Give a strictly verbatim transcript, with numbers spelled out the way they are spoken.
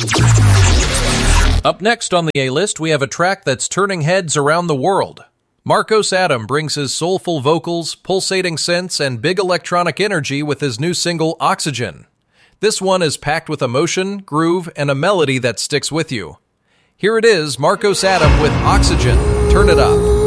Up next on the A-list, we have a track that's turning heads around the world. Marcos Adam brings his soulful vocals, pulsating synths, and big electronic energy with his new single, Oxygen. This one is packed with emotion, groove, and a melody that sticks with you. Here it is, Marcos Adam with Oxygen. Turn it up.